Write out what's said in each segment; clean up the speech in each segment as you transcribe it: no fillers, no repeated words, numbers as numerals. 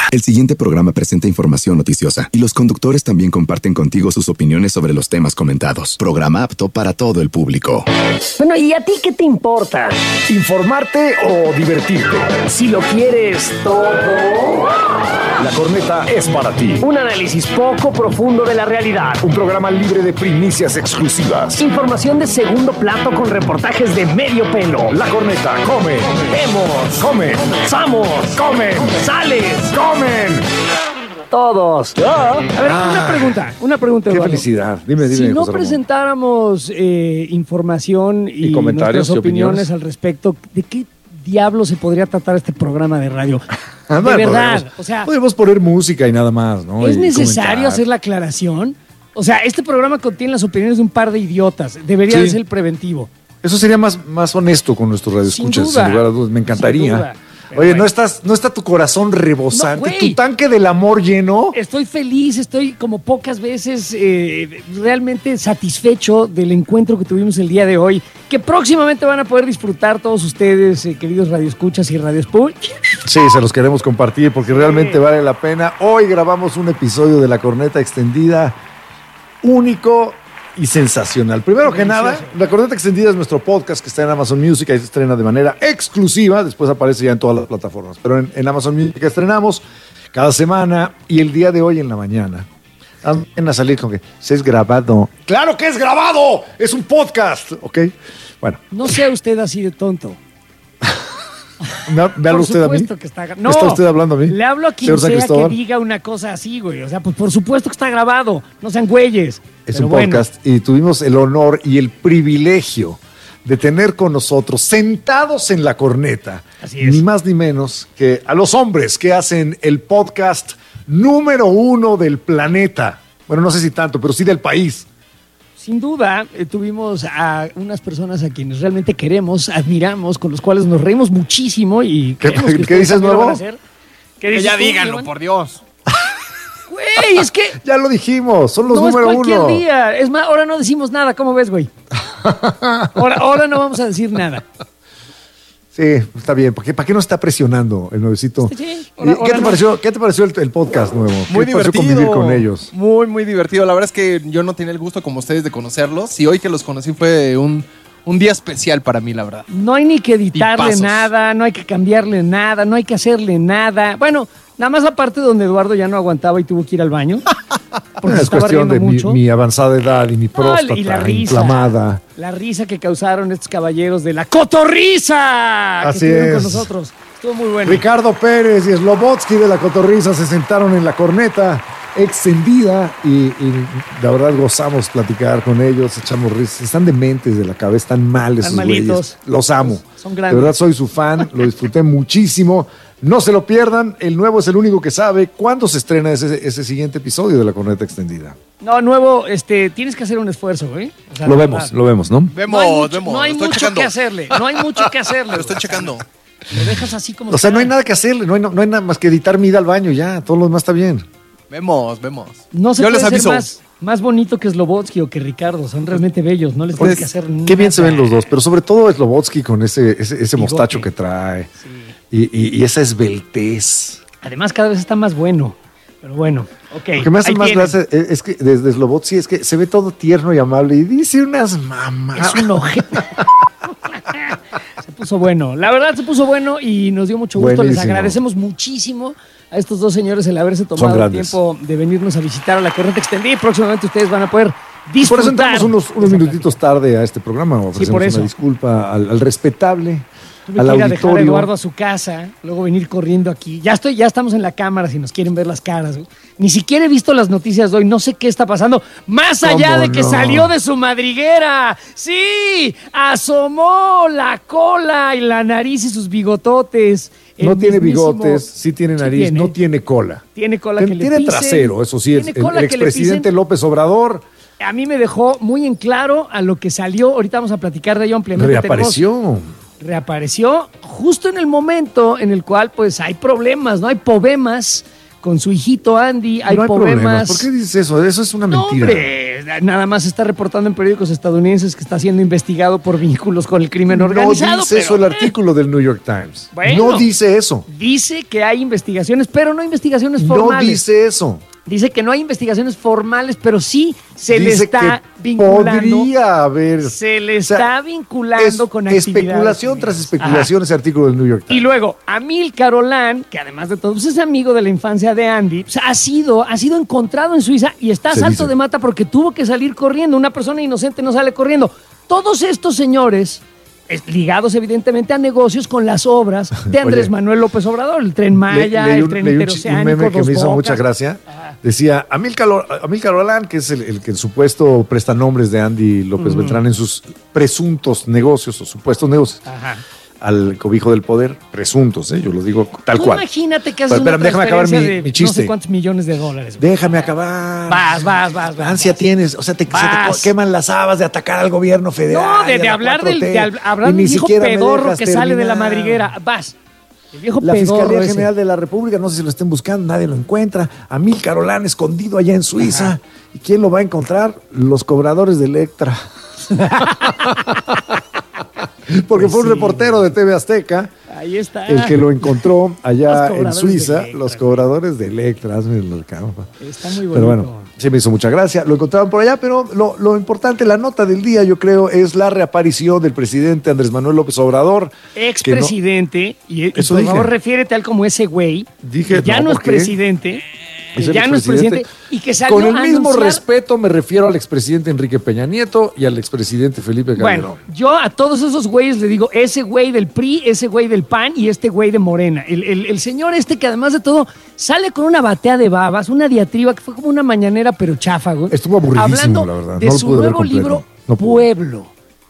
El siguiente programa presenta información noticiosa y los conductores también comparten contigo sus opiniones sobre los temas comentados. Programa apto para todo el público. Bueno, ¿y a ti qué te importa? ¿Informarte o divertirte? Si lo quieres todo... La Corneta es para ti. Un análisis poco profundo de la realidad. Un programa libre de primicias exclusivas. Información de segundo plato con reportajes de medio pelo. La Corneta come. Vemos. Come. Somos. Comen. Sales. Comen. Todos. A ver, una pregunta, Qué Eduardo. felicidad. Dime, Si no José Ramón. presentáramos información y comentarios nuestras y opiniones al respecto, ¿de qué diablo se podría tratar este programa de radio? De Bueno, verdad, o sea, podemos poner música y nada más, ¿no? ¿es Y necesario comentar. hacer la aclaración? O sea, este programa contiene las opiniones de un par de idiotas. Debería Sí. de ser el preventivo. Eso sería más honesto con nuestros radioescuchas, Sin duda. sin lugar a dudas. Me encantaría. Sin duda. Pero Oye, bueno. no está tu corazón rebosante, No, güey. tu tanque del amor lleno. Estoy feliz, estoy como pocas veces realmente satisfecho del encuentro que tuvimos el día de hoy, que próximamente van a poder disfrutar todos ustedes, queridos radioescuchas y radioespuch. Sí, se los queremos compartir porque realmente vale la pena. Hoy grabamos un episodio de La Corneta Extendida único y sensacional. Primero que nada, La Corneta Extendida es nuestro podcast que está en Amazon Music, ahí se estrena de manera exclusiva, después aparece ya en todas las plataformas, pero en Amazon Music estrenamos cada semana y el día de hoy en la mañana van a salir con que se es grabado. ¡Claro que es grabado! ¡Es un podcast! ¿Ok? Bueno, No sea usted así de tonto. véalo Por usted a mí. supuesto que está grabado. ¿Está usted hablando a mí? Le hablo a quien Señor San sea que Cristóbal. diga una cosa así, güey. O sea, pues por supuesto que está grabado. No sean güeyes. Es Pero un bueno, podcast y tuvimos el honor y el privilegio de tener con nosotros, sentados en la corneta, Así es. ni más ni menos que a los hombres que hacen el podcast número 1 del planeta. Bueno, no sé si tanto, pero sí del país. sin duda, tuvimos a unas personas a quienes realmente queremos, admiramos, con los cuales nos reímos muchísimo y ¿Qué- creemos que qué ustedes dices, también lo nuevo? van a hacer. ¿Qué Que dices ya tú, díganlo, Iván? por Dios. Güey, es que Ya lo dijimos, son los no es número cualquier 1. día. Es más, ahora no decimos nada. ¿Cómo ves, güey? Ahora no vamos a decir nada. Sí, está bien, porque ¿para qué nos está presionando el nuevecito? Sí, ¿Y ahora ¿Qué te no. pareció? ¿Qué te pareció el podcast nuevo? Muy ¿Qué te pareció divertido. convivir con ellos? Muy, muy divertido. La verdad es que yo no tenía el gusto como ustedes de conocerlos. Y hoy que los conocí fue un día especial para mí, la verdad. No hay ni que editarle Tipazos. nada, no hay que cambiarle nada, no hay que hacerle nada. Bueno, nada más la parte donde Eduardo ya no aguantaba y tuvo que ir al baño. Porque se Es estaba cuestión riendo de mucho. mi avanzada edad y mi No, próstata y la risa. inflamada. La risa que causaron estos caballeros de la cotorriza Así que estuvieron es. con nosotros. Estuvo muy bueno. Ricardo Pérez y Slobotsky de la Cotorriza se sentaron en la corneta extendida y la verdad gozamos platicar con ellos, echamos risas. Están dementes de la cabeza, están mal esos Están malitos. güeyes. Los amo. Son grandes. De verdad soy su fan, lo disfruté muchísimo. No se lo pierdan, el nuevo es el único que sabe cuándo se estrena ese siguiente episodio de la corneta extendida. No, nuevo, tienes que hacer un esfuerzo, ¿eh? O sea, Lo la vemos, verdad. lo vemos, ¿no? Vemos, No hay lo estoy mucho checando. que hacerle. No hay mucho que hacerle. Lo estoy checando. Lo dejas así como O sea, está. no hay nada que hacerle, no hay nada más que editar mi ida al baño ya, todo lo demás está bien. Vemos. No se Yo puede les aviso. ser más bonito que Slobotsky o que Ricardo. Son realmente bellos. No les tienes que hacer nada. Qué bien se ven los dos, pero sobre todo Slobotsky con ese mostacho que trae y esa esbeltez. Además, cada vez está más bueno. Pero bueno, ok. Lo que me hace ahí más tienen. gracia es que desde Slobotsky es que se ve todo tierno y amable y dice unas mamás. Es un ojete. Se puso bueno. La verdad se puso bueno y nos dio mucho gusto. Buenísimo. Les agradecemos muchísimo a estos dos señores el haberse Son tomado el grandes. tiempo de venirnos a visitar a la Corneta Extendida y próximamente ustedes van a poder disfrutar. Por eso entramos unos de esa minutitos tarde a este programa. Ofrecemos por eso. una disculpa al respetable, Tuve al que ir a dejar a auditorio. Eduardo a su casa, luego venir corriendo aquí. Ya estamos en la cámara si nos quieren ver las caras. Güey. Ni siquiera he visto las noticias de hoy, no sé qué está pasando. Más allá ¿Cómo de que no? salió de su madriguera. Sí, asomó la cola y la nariz y sus bigototes. No El tiene mismísimo- bigotes, sí tiene Sí nariz, tiene. no tiene cola. Tiene cola que le Tiene pisen. trasero, eso sí, Tiene el cola que le expresidente pisen. López Obrador A mí me dejó muy en claro a lo que salió. Ahorita vamos a platicar de ello ampliamente. reapareció. Reapareció justo en el momento en el cual pues hay problemas, ¿no? Hay problemas con su hijito Andy, hay No hay problemas. problemas. ¿Por qué dices eso? Eso es una No, mentira. hombre, nada más está reportando en periódicos estadounidenses que está siendo investigado por vínculos con el crimen organizado. No dice eso el artículo del New York Times. Bueno, no dice eso. Dice que hay investigaciones, pero no investigaciones formales. No dice eso. Dice que no hay investigaciones formales, pero sí se le Dice está que vinculando. Podría haber. Se le está vinculando con actividades. Especulación tras especulación ese artículo del New York Times. Y luego, Amílcar Olán, que además de todo pues es amigo de la infancia de Andy, pues, ha sido encontrado en Suiza y está a salto de mata porque tuvo que salir corriendo. Una persona inocente no sale corriendo. Todos estos señores, ligados evidentemente a negocios con las obras de Andrés Manuel López Obrador, el Tren Maya, el Tren Interoceánico, un meme que Dos me hizo Bocas. mucha gracia. Decía, Amílcar Olán, que es el supuesto prestanombres de Andy López Beltrán en sus presuntos negocios o supuestos negocios. Ajá. Al cobijo del poder, presuntos, yo lo digo tal Tú cual. Imagínate que haces Pero, una déjame acabar transferencia mi de chiste. no sé cuántos millones de dólares. Güey. Déjame acabar. Vas. Ansia tienes, o sea, se te queman las habas de atacar al gobierno federal. No, de hablar hablar del viejo pedorro que sale de la madriguera. Vas. El viejo La pedorro Fiscalía ese. General de la República, no sé si lo estén buscando, nadie lo encuentra. Amílcar Olán escondido allá en Suiza. Ajá. ¿Y quién lo va a encontrar? Los cobradores de Electra. Porque pues fue un reportero de TV Azteca. Ahí está. El que lo encontró allá en Suiza, los cobradores de Electra. Está muy bonito. Pero bueno, sí me hizo mucha gracia. Lo encontraron por allá, pero lo importante, la nota del día, yo creo, es la reaparición del presidente Andrés Manuel López Obrador. Expresidente. Y por favor, refiérete a él como ese güey. Dije, ya no es presidente. Ya no es presidente y que salió con el mismo respeto me refiero al expresidente Enrique Peña Nieto y al expresidente Felipe Calderón. Bueno, yo a todos esos güeyes le digo ese güey del PRI, ese güey del PAN y este güey de Morena. El señor que además de todo sale con una batea de babas, una diatriba que fue como una mañanera pero chafa, güey. Estuvo aburridísimo, hablando la verdad. De no su nuevo libro, Pueblo.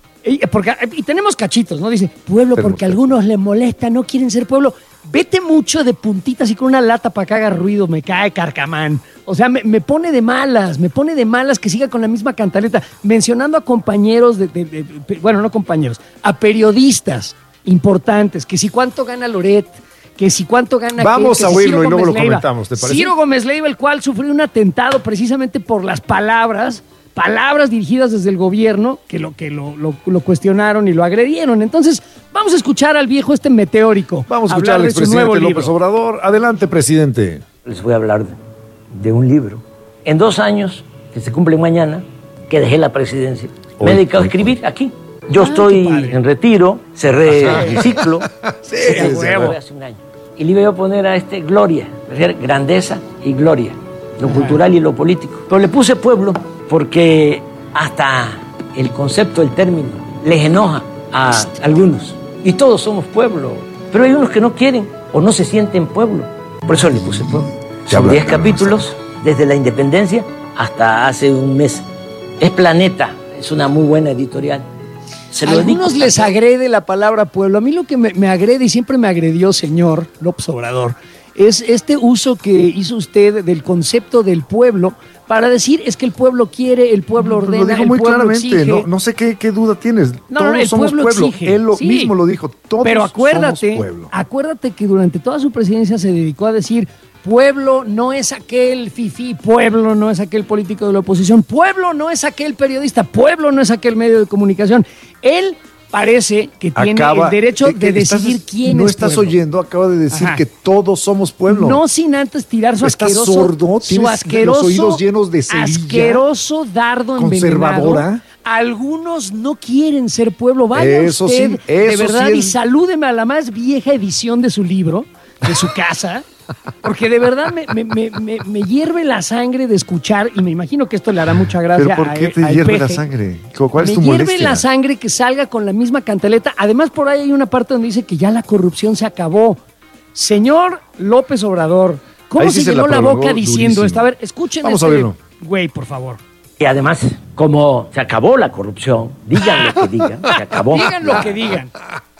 Y tenemos cachitos, ¿no? Dice, pueblo porque a algunos les molesta, no quieren ser pueblo. Vete mucho de puntitas y con una lata para que haga ruido, me cae carcamán. O sea, me pone de malas que siga con la misma cantaleta, mencionando a compañeros, bueno, no compañeros, a periodistas importantes, que si cuánto gana Loret, que si cuánto gana... Vamos a oírlo y luego lo Leiva. comentamos, ¿te parece? Ciro Gómez Leiva, el cual sufrió un atentado precisamente por las palabras dirigidas desde el gobierno que lo cuestionaron y lo agredieron. Entonces, vamos a escuchar al viejo meteórico. Vamos a escuchar al expresidente López Obrador. Adelante, presidente. Les voy a hablar de un libro. En 2 años, que se cumplen mañana, que dejé la presidencia, me he dedicado a escribir aquí. Yo estoy en retiro, cerré mi ciclo. Hace un año. Y le iba a poner a gloria, grandeza y gloria, lo cultural y lo político. Pero le puse pueblo porque hasta el concepto, el término, les enoja a algunos. Y todos somos pueblo. Pero hay unos que no quieren o no se sienten pueblo. Por eso le puse pueblo. Son 10 capítulos desde la independencia hasta hace un mes. Es Planeta, es una muy buena editorial. A algunos les agrede la palabra pueblo. A mí lo que me agrede y siempre me agredió, señor López Obrador, es este uso que hizo usted del concepto del pueblo para decir es que el pueblo quiere, el pueblo ordena, lo dijo el muy pueblo claramente. exige. No sé qué duda tienes. Todos el somos pueblo exige. Él mismo lo dijo. Todos pero somos pueblo. Acuérdate que durante toda su presidencia se dedicó a decir pueblo no es aquel fifí, pueblo no es aquel político de la oposición, pueblo no es aquel periodista, pueblo no es aquel medio de comunicación. Él parece que tiene el derecho de decidir quién es pueblo. No estás oyendo, acaba de decir que todos somos pueblo. No sin antes tirar su asqueroso... ¿Estás sordo? ¿Tienes los oídos llenos de cerilla? Asqueroso dardo conservadora. Algunos no quieren ser pueblo. Vaya usted, de verdad, y salúdeme a la más vieja edición de su libro, de su casa... Porque de verdad me hierve la sangre de escuchar, y me imagino que esto le hará mucha gracia. ¿Pero por qué te hierve la sangre? ¿Cuál es tu molestia? Me hierve la sangre que salga con la misma cantaleta. Además, por ahí hay una parte donde dice que ya la corrupción se acabó. Señor López Obrador, ¿cómo se llenó la boca diciendo esto? A ver, escuchen Vamos a verlo. Güey, por favor. Y además, como se acabó la corrupción, digan lo que digan, se acabó. Digan lo que digan.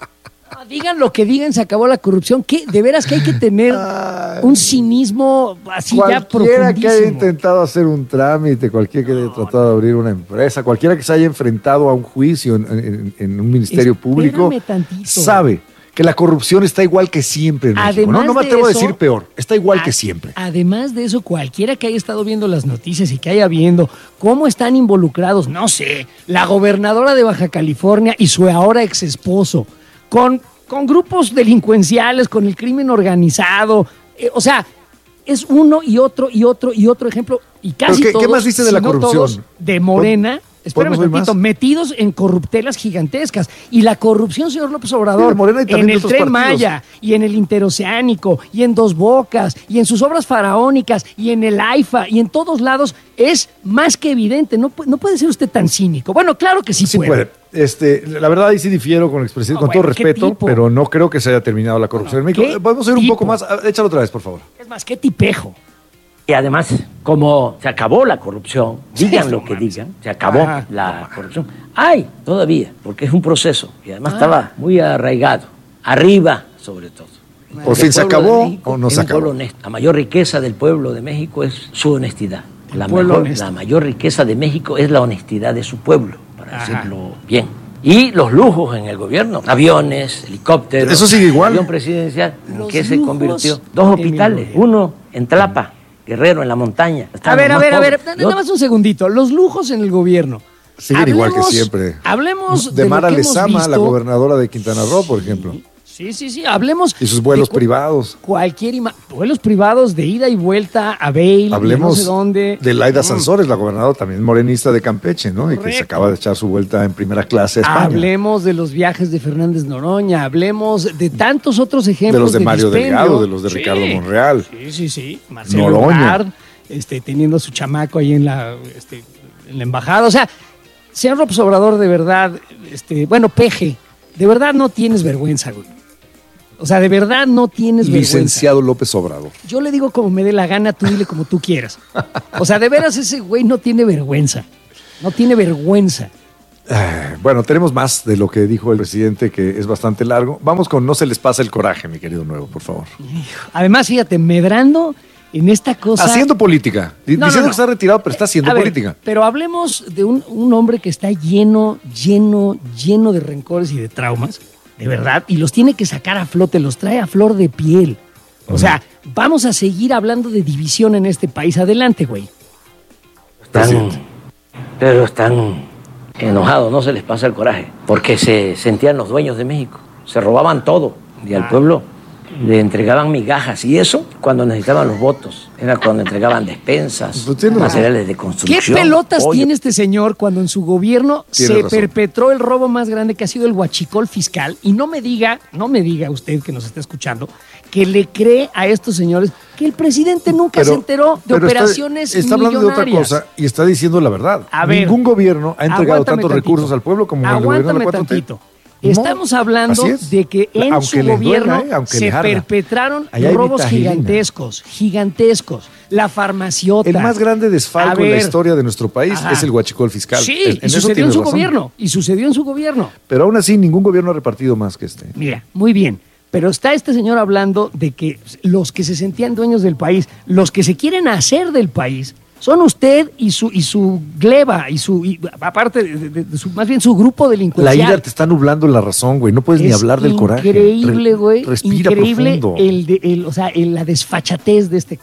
Digan lo que digan, se acabó la corrupción. ¿Qué? De veras que hay que tener un cinismo así ya profundísimo. Cualquiera que haya intentado hacer un trámite, cualquiera que haya tratado de abrir una empresa, cualquiera que se haya enfrentado a un juicio en un ministerio público, sabe que la corrupción está igual que siempre en México. Además No me de atrevo a eso, decir peor, está igual que siempre. Además de eso, cualquiera que haya estado viendo las noticias y que haya viendo cómo están involucrados, no sé, la gobernadora de Baja California y su ahora ex esposo, con grupos delincuenciales, con el crimen organizado, o sea, es uno y otro y otro y otro ejemplo, y casi ¿Pero todos, qué más viste de la si no corrupción? todos, de Morena. Espérame ¿Podemos oír tantito, más? metidos en corruptelas gigantescas. Y la corrupción, señor López Obrador, Sí, de Morena y también en de el otros Tren partidos. Maya, y en el Interoceánico, y en Dos Bocas, y en sus obras faraónicas, y en el AIFA, y en todos lados, es más que evidente. No puede ser usted tan cínico. Bueno, claro que sí, Sí puede. puede. La verdad ahí sí difiero con el expresidente, No, con todo bueno, ¿qué respeto, tipo? pero no creo que se haya terminado la corrupción en México. ¿qué Podemos oír un tipo? poco más. Échalo otra vez, por favor. Es más, qué tipejo. Y además, como se acabó la corrupción, digan Sí, lo no que mames. digan, se acabó Ajá. la corrupción. Hay todavía, porque es un proceso. Y además Ah. estaba muy arraigado, arriba sobre todo. ¿Por fin se El pueblo de acabó México o no es se un pueblo acabó? honesto. La mayor riqueza del pueblo de México es su honestidad. pueblo honesto. La mayor riqueza de México es la honestidad de su pueblo, para Ajá. decirlo bien. Y los lujos en el gobierno, aviones, helicópteros. Eso sigue igual. Avión presidencial, ¿en Los qué se lujos convirtió? Dos en el hospitales, gobierno. uno en Tlapa, Guerrero, en la montaña. A Están ver, los a más ver, a ver, pobres. nada más un segundito. Los lujos en el gobierno. Siguen igual que siempre. Hablemos De lo Mara que hemos Lezama, la visto. gobernadora de Quintana Roo, por ejemplo. Sí, hablemos. Y sus vuelos de privados. vuelos privados de ida y vuelta a Bale, Hablemos no sé dónde. de Laida Sansores, la gobernadora también morenista de Campeche, ¿no? Y que se Correcto. acaba de echar su vuelta en primera clase a España. Hablemos de los viajes de Fernández Noroña, hablemos de tantos otros ejemplos. De los de Mario dispendio. Delgado, de los de Sí, Ricardo Monreal. Sí. Marcelo Noroña. Ebrard, teniendo a su chamaco ahí en la embajada. O sea, señor López Obrador, de verdad, Peje, de verdad no tienes vergüenza, güey. O sea, de verdad no tienes vergüenza. Licenciado López Obrador. Yo le digo como me dé la gana, tú dile como tú quieras. O sea, de veras ese güey no tiene vergüenza. No tiene vergüenza. Bueno, tenemos más de lo que dijo el presidente, que es bastante largo. Vamos con No se les pasa el coraje, mi querido Nuevo, por favor. Además, fíjate, medrando en esta cosa. Haciendo política. Diciendo que está retirado, pero está haciendo A ver, política. Pero hablemos de un hombre que está lleno de rencores y de traumas, de verdad, y los tiene que sacar a flote, los trae a flor de piel. O sea, vamos a seguir hablando de división en este país. Adelante, güey. Pero están enojados, no se les pasa el coraje, porque se sentían los dueños de México, se robaban todo y al pueblo le entregaban migajas, y eso cuando necesitaban los votos, era cuando entregaban despensas, Pues tiene materiales de ¿Qué construcción. pelotas pollo. tiene este señor cuando en su gobierno Tiene se razón. perpetró el robo más grande que ha sido el huachicol fiscal? Y no me diga usted que nos está escuchando, que le cree a estos señores que el presidente nunca se enteró de pero operaciones está hablando de otra millonarias. cosa y está diciendo la verdad. A ver, Ningún gobierno ha entregado aguántame tantos tantito. recursos al pueblo como el gobierno de Aguántame la 4T. tantito. No, Estamos hablando así es. de que en Aunque su les gobierno duela, aunque se les arda. perpetraron Ahí hay robos vitagilina. gigantescos. La farmaciota. El más grande desfalco A en la ver. historia de nuestro país Ajá. es el huachicol fiscal. Sí, En y eso sucedió en tienes su razón. gobierno. Y sucedió en su gobierno. Pero aún así, ningún gobierno ha repartido más que este. Mira, muy bien. Pero está este señor hablando de que los que se sentían dueños del país, los que se quieren hacer del país, son usted y su gleba, aparte de su, más bien su grupo La delincuencial. ira te está nublando la razón, güey. No puedes ni Es hablar del coraje. Increíble, güey. Respira Increíble profundo la desfachatez de este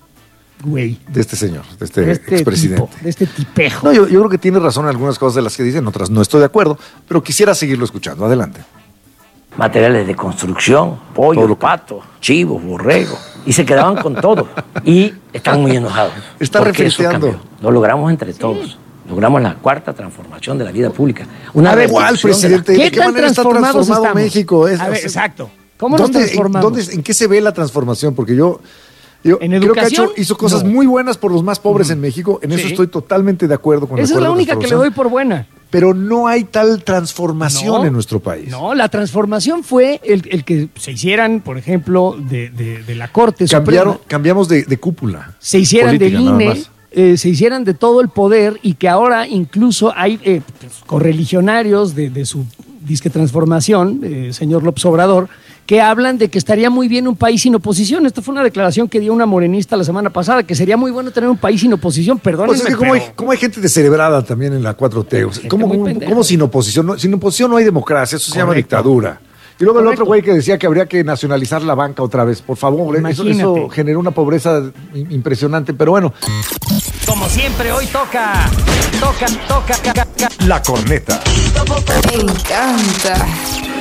güey. de este señor, de De este expresidente. tipo, de este tipejo. No, yo creo que tiene razón en algunas cosas de las que dice, en otras no estoy de acuerdo, pero quisiera seguirlo escuchando. Adelante. Materiales de construcción, pollo, Todo lo que- pato, chivos, borrego, y se quedaban con todo. Y están muy enojados. Está porque eso refrenteando. cambió. Lo logramos entre todos. Logramos la cuarta transformación de la vida pública. Una A ver, ¿cuál, reducción de la- presidente? ¿De ¿Qué qué tan manera está transformados transformado estamos? México? A ver, exacto. ¿Cómo nos transformamos? ¿En qué se ve la transformación? Porque yo ¿En creo que educación? hizo cosas No. muy buenas por los más pobres en México. En eso Sí. estoy totalmente de acuerdo con el Esa es acuerdo la de única que le transformación. doy por buena. Pero no hay tal transformación No. en nuestro país. No, la transformación fue el que se hicieran, por ejemplo, de la Corte Suprema, Cambiamos de cúpula. se hicieran política, del nada INE, más. se hicieran de todo el poder y que ahora incluso hay correligionarios de su disque transformación, señor López Obrador, que hablan de que estaría muy bien un país sin oposición. Esta fue una declaración que dio una morenista la semana pasada, que sería muy bueno tener un país sin oposición. Perdónenme, Pues es que ¿cómo hay gente descerebrada también en la 4T? O sea, Gente ¿Cómo muy pendeja. sin oposición? Sin oposición no hay democracia, eso se llama Correcto. dictadura. Y luego el Correcto. otro güey que decía que habría que nacionalizar la banca otra vez. Por favor, eso Imagínate. generó una pobreza impresionante. Pero bueno, Como siempre, hoy toca. La Corneta. Me encanta.